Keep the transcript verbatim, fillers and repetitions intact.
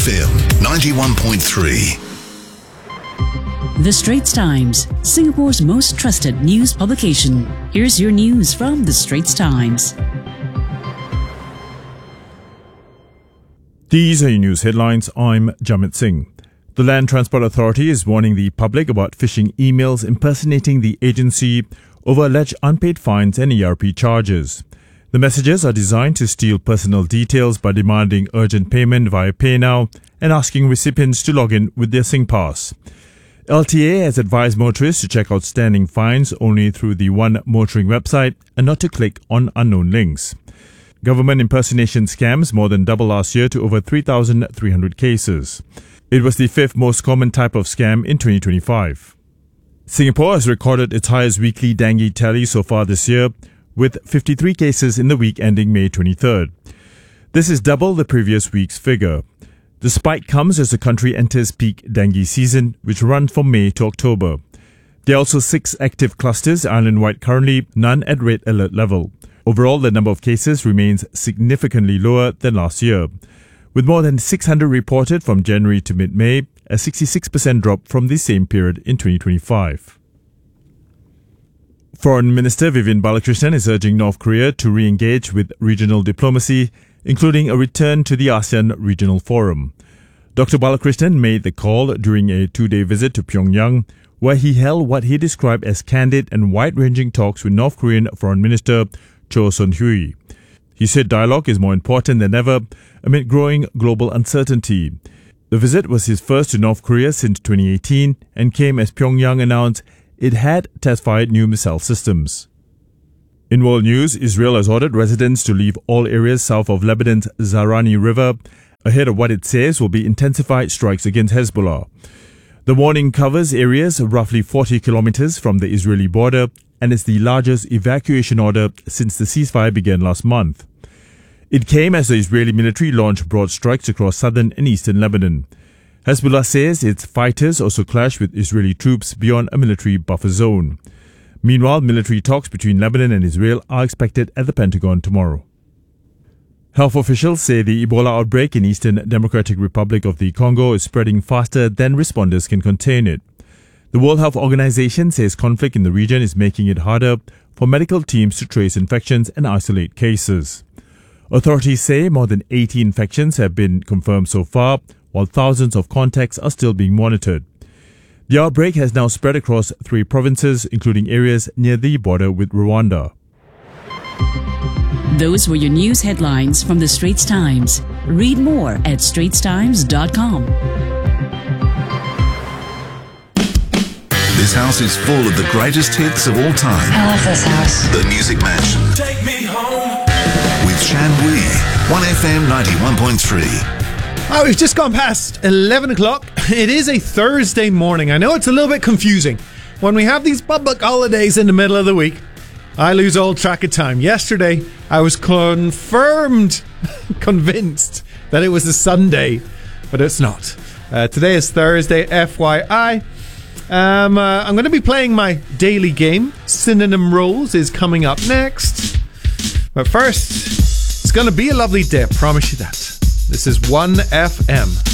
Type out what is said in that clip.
F M ninety-one point three. The Straits Times, Singapore's most trusted news publication. Here's your news from The Straits Times. These are your news headlines. I'm Jamit Singh. The Land Transport Authority is warning the public about phishing emails impersonating the agency over alleged unpaid fines and E R P charges. The messages are designed to steal personal details by demanding urgent payment via PayNow and asking recipients to log in with their SingPass. L T A has advised motorists to check outstanding fines only through the One Motoring website and not to click on unknown links. Government impersonation scams more than doubled last year to over three thousand three hundred cases. It was the fifth most common type of scam in twenty twenty-five. Singapore has recorded its highest weekly dengue tally so far this year, with fifty-three cases in the week ending May twenty-third. This is double the previous week's figure. The spike comes as the country enters peak dengue season, which runs from May to October. There are also six active clusters island-wide currently, none at red alert level. Overall, the number of cases remains significantly lower than last year, with more than six hundred reported from January to mid-May, a sixty-six percent drop from the same period in twenty twenty-five. Foreign Minister Vivian Balakrishnan is urging North Korea to re-engage with regional diplomacy, including a return to the ASEAN Regional Forum. Doctor Balakrishnan made the call during a two-day visit to Pyongyang, where he held what he described as candid and wide-ranging talks with North Korean Foreign Minister Cho Son-hui. He said dialogue is more important than ever amid growing global uncertainty. The visit was his first to North Korea since twenty eighteen and came as Pyongyang announced it had test-fired new missile systems. In world news, Israel has ordered residents to leave all areas south of Lebanon's Zahrani River ahead of what it says will be intensified strikes against Hezbollah. The warning covers areas roughly forty kilometers from the Israeli border and is the largest evacuation order since the ceasefire began last month. It came as the Israeli military launched broad strikes across southern and eastern Lebanon. Hezbollah says its fighters also clashed with Israeli troops beyond a military buffer zone. Meanwhile, military talks between Lebanon and Israel are expected at the Pentagon tomorrow. Health officials say the Ebola outbreak in Eastern Democratic Republic of the Congo is spreading faster than responders can contain it. The World Health Organization says conflict in the region is making it harder for medical teams to trace infections and isolate cases. Authorities say more than eighty infections have been confirmed so far, while thousands of contacts are still being monitored. The outbreak has now spread across three provinces, including areas near the border with Rwanda. Those were your news headlines from The Straits Times. Read more at straits times dot com. This house is full of the greatest hits of all time. I love this house. The Music Mansion. Take me home. With Shan Wee. one F M ninety-one point three. Oh, we've just gone past eleven o'clock. It is a Thursday morning. I know it's a little bit confusing. When we have these public holidays in the middle of the week, I lose all track of time. Yesterday, I was confirmed, convinced that it was a Sunday, but it's not. Uh, today is Thursday, F Y I. Um, uh, I'm going to be playing my daily game. Synonym Rolls is coming up next. But first, it's going to be a lovely day, I promise you that. This is one F M.